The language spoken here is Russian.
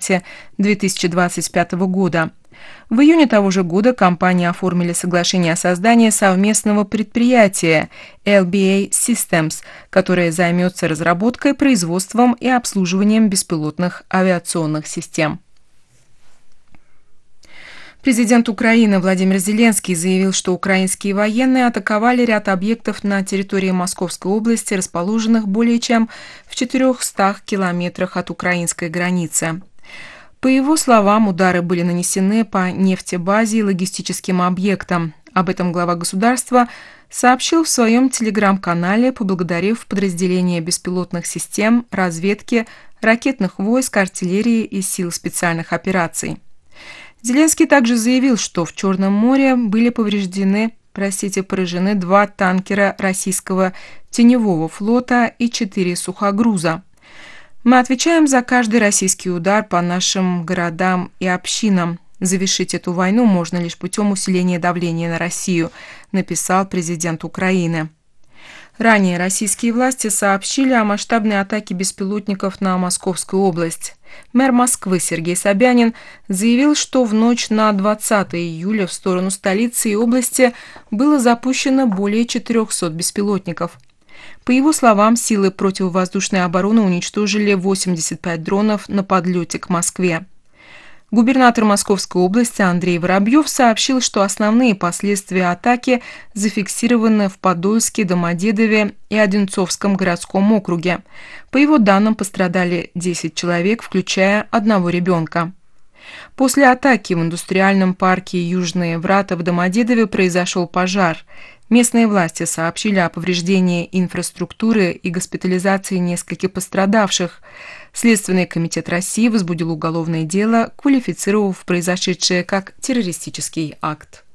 марте 2025 года. В июне того же года компании оформили соглашение о создании совместного предприятия LBA Systems, которое займется разработкой, производством и обслуживанием беспилотных авиационных систем. Президент Украины Владимир Зеленский заявил, что украинские военные атаковали ряд объектов на территории Московской области, расположенных более чем в 400 километрах от украинской границы. По его словам, удары были нанесены по нефтебазе и логистическим объектам. Об этом глава государства сообщил в своем телеграм-канале, поблагодарив подразделения беспилотных систем, разведки, ракетных войск, артиллерии и сил специальных операций. Зеленский также заявил, что в Черном море были поражены 2 танкера российского теневого флота и 4 сухогруза. Мы отвечаем за каждый российский удар по нашим городам и общинам. Завершить эту войну можно лишь путем усиления давления на Россию, написал президент Украины. Ранее российские власти сообщили о масштабной атаке беспилотников на Московскую область. Мэр Москвы Сергей Собянин заявил, что в ночь на 20 июля в сторону столицы и области было запущено более 400 беспилотников. По его словам, силы противовоздушной обороны уничтожили 85 дронов на подлете к Москве. Губернатор Московской области Андрей Воробьев сообщил, что основные последствия атаки зафиксированы в Подольске, Домодедове и Одинцовском городском округе. По его данным, пострадали 10 человек, включая 1 ребенка. После атаки в индустриальном парке Южные Врата в Домодедове произошел пожар. Местные власти сообщили о повреждении инфраструктуры и госпитализации нескольких пострадавших. Следственный комитет России возбудил уголовное дело, квалифицировав произошедшее как террористический акт.